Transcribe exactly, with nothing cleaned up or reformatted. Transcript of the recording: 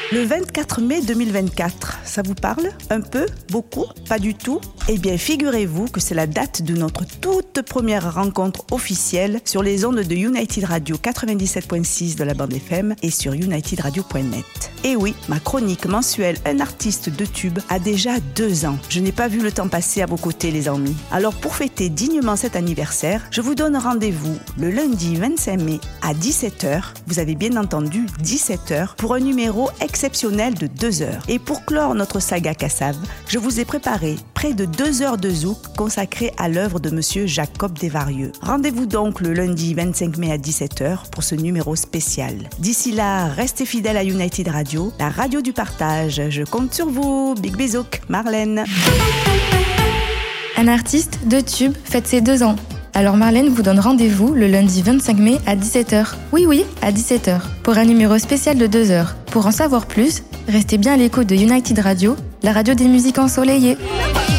Le vingt-quatre mai deux mille vingt-quatre, ça vous parle? Un peu? Beaucoup? Pas du tout? Eh bien, figurez-vous que c'est la date de notre toute première rencontre officielle sur les ondes de United Radio quatre-vingt-dix-sept virgule six de la bande F M et sur united radio point net. Et oui, ma chronique mensuelle Un artiste de tube a déjà deux ans. Je n'ai pas vu le temps passer à vos côtés, les amis. Alors, pour fêter dignement cet anniversaire, je vous donne rendez-vous le lundi vingt-cinq mai à dix-sept heures. Vous avez bien entendu, dix-sept heures, pour un numéro exceptionnel de deux heures. Et pour clore notre saga Cassav, je vous ai préparé près de deux heures de zouk consacrées à l'œuvre de Monsieur Jacob Desvarieux. Rendez-vous donc le lundi vingt-cinq mai à dix-sept heures pour ce numéro spécial. D'ici là, restez fidèles à United Radio, la radio du partage. Je compte sur vous. Big bisouk, Marlène. Un artiste de tube fête ses deux ans. Alors Marlène vous donne rendez-vous le lundi vingt-cinq mai à dix-sept heures. Oui, oui, à dix-sept heures, pour un numéro spécial de deux heures. Pour en savoir plus, restez bien à l'écoute de United Radio, la radio des musiques ensoleillées.